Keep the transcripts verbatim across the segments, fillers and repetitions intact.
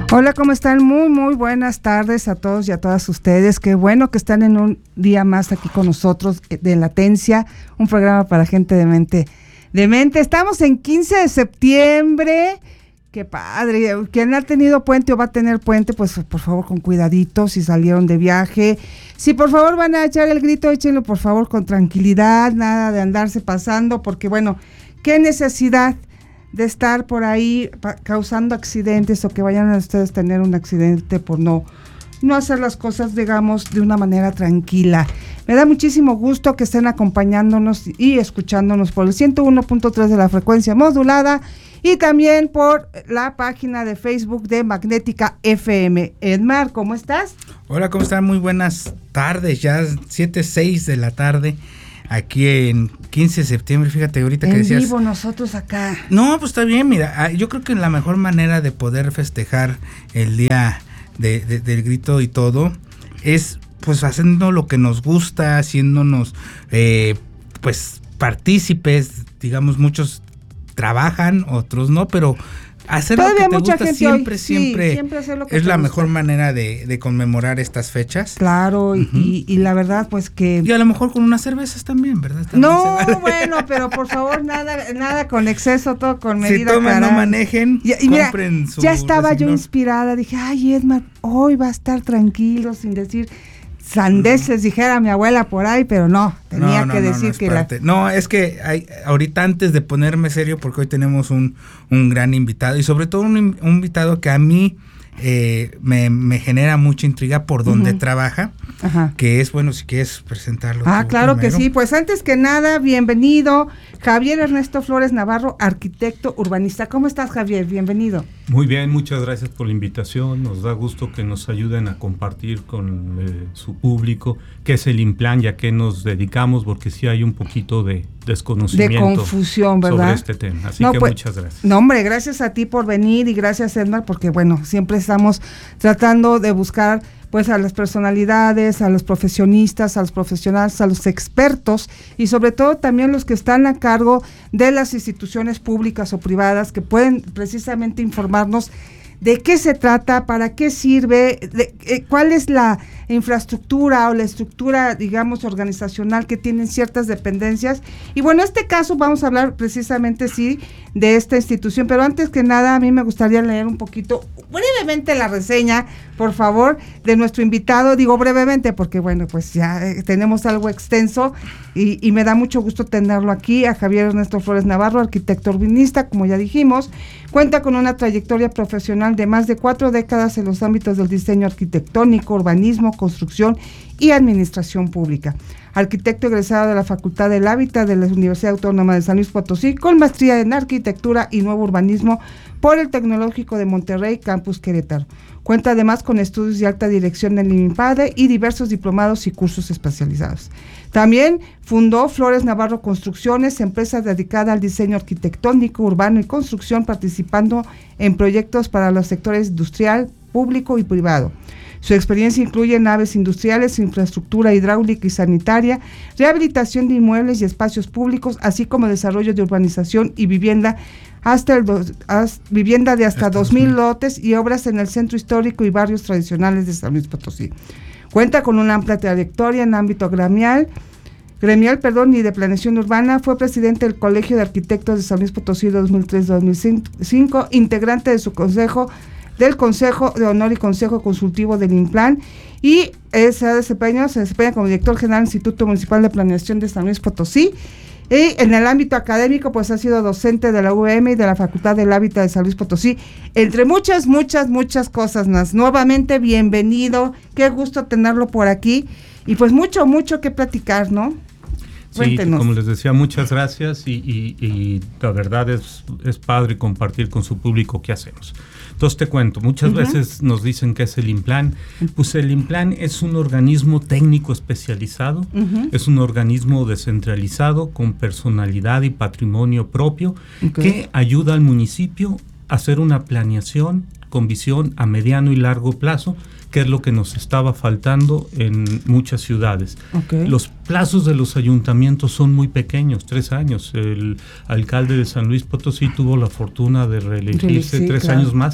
Hola, ¿cómo están? Muy, muy buenas tardes a todos y a todas ustedes. Qué bueno que están en un día más aquí con nosotros de Latencia, un programa para gente de mente. De mente, estamos en quince de septiembre. Qué padre. Quien ha tenido puente o va a tener puente, pues por favor con cuidadito si salieron de viaje. Si por favor van a echar el grito, échenlo por favor con tranquilidad, nada de andarse pasando, porque bueno, qué necesidad de estar por ahí pa- causando accidentes o que vayan a ustedes tener un accidente por no, no hacer las cosas, digamos, de una manera tranquila. Me da muchísimo gusto que estén acompañándonos y escuchándonos por el ciento uno punto tres de la frecuencia modulada y también por la página de Facebook de Magnética F M. Edmar, ¿cómo estás? Hola, ¿cómo están? Muy buenas tardes, ya siete, seis de la tarde. Aquí en quince de septiembre, fíjate, ahorita en que decías... En vivo nosotros acá. No, pues está bien, mira, yo creo que la mejor manera de poder festejar el día de, de, del grito y todo es pues haciendo lo que nos gusta, haciéndonos eh, pues partícipes, digamos, muchos trabajan, otros no, pero... hacer Todavía lo que te mucha gusta gente siempre, hoy, siempre, sí, siempre hacer lo que es la gusta. mejor manera de, de conmemorar estas fechas. Claro, uh-huh. y, y la verdad, pues que... Y a lo mejor con unas cervezas también, ¿verdad? También no, vale. Bueno, pero por favor, nada nada con exceso, todo con medida. Si toman, caray. no manejen, y, y compren mira, su ya estaba resignor. yo inspirada, dije, ay, Edmar, hoy va a estar tranquilo, sin decir sandeces, dijera mi abuela por ahí, pero no, tenía no, no, que no, decir no, es que parte. la... No, es que hay, ahorita antes de ponerme serio, porque hoy tenemos un, un gran invitado, y sobre todo un, un invitado que a mí eh, me, me genera mucha intriga por donde uh-huh. trabaja, Ajá. que es, bueno, si quieres presentarlo. Ah, claro primero. Que sí, pues antes que nada, bienvenido, Javier Ernesto Flores Navarro, arquitecto urbanista. ¿Cómo estás, Javier? Bienvenido. Muy bien, muchas gracias por la invitación, nos da gusto que nos ayuden a compartir con eh, su público qué es el INPLAN y a qué nos dedicamos, porque sí hay un poquito de desconocimiento de confusión, ¿verdad? sobre este tema, así no, que pues, muchas gracias. No, hombre, gracias a ti por venir y gracias, Edmar, porque bueno, siempre estamos tratando de buscar pues a las personalidades, a los profesionistas, a los profesionales, a los expertos y sobre todo también los que están a cargo de las instituciones públicas o privadas que pueden precisamente informarnos de qué se trata, para qué sirve, de, eh, cuál es la infraestructura o la estructura, digamos, organizacional que tienen ciertas dependencias. Y bueno, en este caso vamos a hablar precisamente, sí, de esta institución, pero antes que nada a mí me gustaría leer un poquito, brevemente la reseña, por favor, de nuestro invitado. Digo brevemente porque, bueno, pues ya eh, tenemos algo extenso y, y me da mucho gusto tenerlo aquí, a Javier Ernesto Flores Navarro, arquitecto urbanista, como ya dijimos. Cuenta con una trayectoria profesional de más de cuatro décadas en los ámbitos del diseño arquitectónico, urbanismo, construcción y administración pública. Arquitecto egresado de la Facultad del Hábitat de la Universidad Autónoma de San Luis Potosí, con maestría en arquitectura y nuevo urbanismo por el Tecnológico de Monterrey, Campus Querétaro. Cuenta además con estudios de alta dirección en el INPADE y diversos diplomados y cursos especializados. También fundó Flores Navarro Construcciones, empresa dedicada al diseño arquitectónico, urbano y construcción, participando en proyectos para los sectores industrial, público y privado. Su experiencia incluye naves industriales, infraestructura hidráulica y sanitaria, rehabilitación de inmuebles y espacios públicos, así como desarrollo de urbanización y vivienda hasta el dos, hasta, vivienda de hasta dos mil lotes y obras en el centro histórico y barrios tradicionales de San Luis Potosí. Cuenta con una amplia trayectoria en ámbito gremial, gremial, perdón, y de planeación urbana. Fue presidente del Colegio de Arquitectos de San Luis Potosí de dos mil tres a dos mil cinco, integrante de su consejo del Consejo de Honor y Consejo Consultivo del INPLAN y eh, se desempeña, se desempeña como director general del Instituto Municipal de Planeación de San Luis Potosí. Y en el ámbito académico, pues ha sido docente de la U V M y de la Facultad del Hábitat de San Luis Potosí, entre muchas, muchas, muchas cosas más. Nuevamente, bienvenido, qué gusto tenerlo por aquí y pues mucho, mucho que platicar, ¿no? Sí, Cuéntenos. Como les decía, muchas gracias y, y, y la verdad es, es padre compartir con su público qué hacemos. Entonces te cuento, muchas uh-huh. veces nos dicen que es el INPLAN, pues el INPLAN es un organismo técnico especializado, uh-huh. es un organismo descentralizado con personalidad y patrimonio propio okay. que ayuda al municipio a hacer una planeación con visión a mediano y largo plazo, que es lo que nos estaba faltando en muchas ciudades. Okay. Los plazos de los ayuntamientos son muy pequeños, tres años. El alcalde de San Luis Potosí tuvo la fortuna de reelegirse sí, tres claro. años más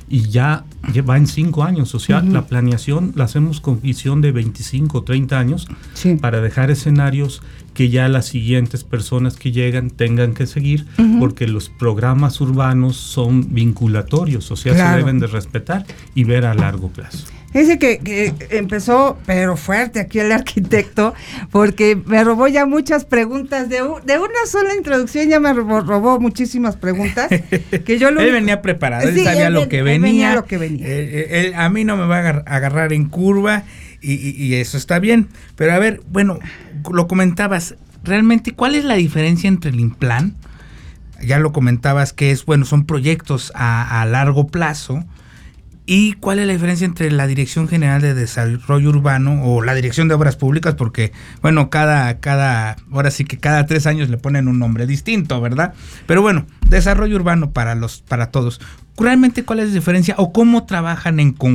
y ya va en cinco años, o sea, uh-huh. la planeación la hacemos con visión de veinticinco, treinta años sí. para dejar escenarios que ya las siguientes personas que llegan tengan que seguir, uh-huh. porque los programas urbanos son vinculatorios, o sea, claro. se deben de respetar y ver a largo plazo. Dice que, que empezó, pero fuerte aquí el arquitecto, porque me robó ya muchas preguntas, de, de una sola introducción ya me robó, robó muchísimas preguntas, que yo lo Él venía preparado, él sí, sabía él, lo, que él venía, venía lo que venía. Eh, él, a mí no me va a agar- agarrar en curva, y, y, y eso está bien, pero a ver, bueno, lo comentabas, realmente, ¿cuál es la diferencia entre el Implan? Ya lo comentabas que es, bueno, son proyectos a, a largo plazo. ¿Y cuál es la diferencia entre la Dirección General de Desarrollo Urbano o la Dirección de Obras Públicas? Porque, bueno, cada, cada, ahora sí que cada tres años le ponen un nombre distinto, ¿verdad? Pero bueno, Desarrollo Urbano para los, para todos. ¿Realmente cuál es la diferencia o cómo trabajan en conjunto?